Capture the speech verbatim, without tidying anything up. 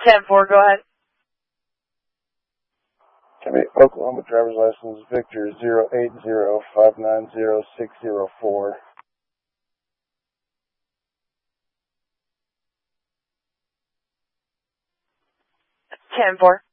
ten four, go ahead. Copy. Oklahoma driver's license, Victor zero eight zero five nine zero six zero four. ten four.